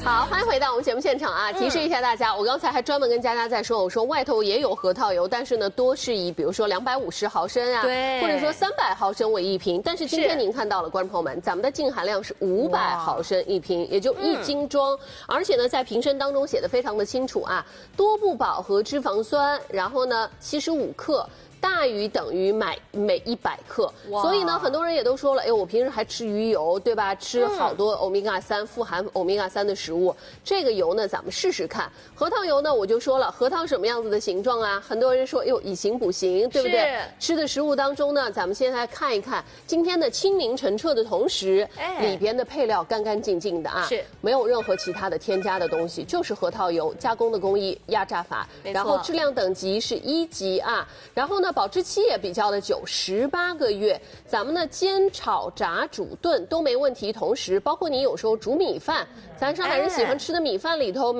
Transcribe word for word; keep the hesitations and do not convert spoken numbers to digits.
好，欢迎回到我们节目现场啊！提示一下大家，我刚才还专门跟佳佳在说，我说外头也有核桃油，但是呢，多是以比如说两百五十毫升啊， 对， 或者说三百毫升为一瓶。但是今天您看到了，观众朋友们，咱们的净含量是五百毫升一瓶，也就一斤装，而且呢，在瓶身当中写的非常的清楚啊，多不饱和脂肪酸，然后呢，七十五克。大于等于买每一百克，所以呢，很多人也都说了，哎，我平时还吃鱼油，对吧？吃好多欧米伽三，富含欧米伽三的食物，这个油呢，咱们试试看。核桃油呢，我就说了，核桃什么样子的形状啊？很多人说，哟，以形补形，对不对？吃的食物当中呢，咱们现在看一看，今天的清明澄澈的同时，哎、里边的配料干干净净的啊，是没有任何其他的添加的东西，就是核桃油加工的工艺压榨法，然后质量等级是一级啊，然后呢。保质期也比较的久，十八个月。咱们的煎、炒、炸、煮、炖都没问题。同时，包括你有时候煮米饭，咱上海人喜欢吃的米饭里头。